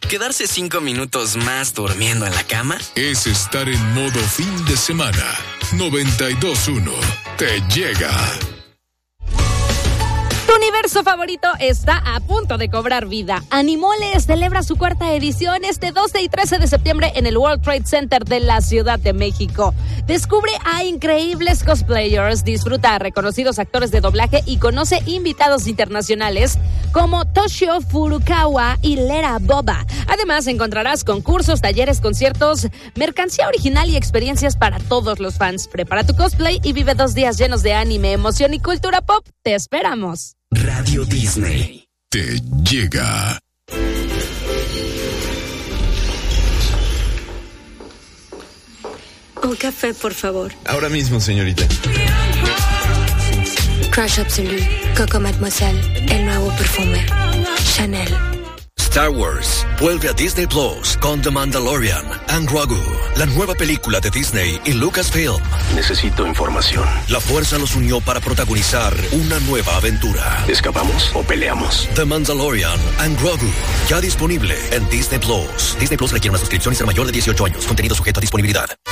Quedarse 5 minutos más durmiendo en la cama es estar en modo fin de semana. 92.1 te llega. Tu universo favorito está a punto de cobrar vida. Animoles celebra su 4ª edición este 12 y 13 de septiembre en el World Trade Center de la Ciudad de México. Descubre a increíbles cosplayers, disfruta a reconocidos actores de doblaje y conoce invitados internacionales como Toshio Furukawa y Lera Boba. Además, encontrarás concursos, talleres, conciertos, mercancía original y experiencias para todos los fans. Prepara tu cosplay y vive 2 días llenos de anime, emoción y cultura pop. ¡Te esperamos! Radio Disney te llega. Un café, por favor. Ahora mismo, señorita. Crush Absolute, Coco Mademoiselle, el nuevo perfume. Chanel. Star Wars vuelve a Disney Plus con The Mandalorian and Grogu, la nueva película de Disney y Lucasfilm. Necesito información. La fuerza los unió para protagonizar una nueva aventura. ¿Escapamos o peleamos? The Mandalorian and Grogu, ya disponible en Disney Plus. Disney Plus requiere una suscripción y ser mayor de 18 años. Contenido sujeto a disponibilidad.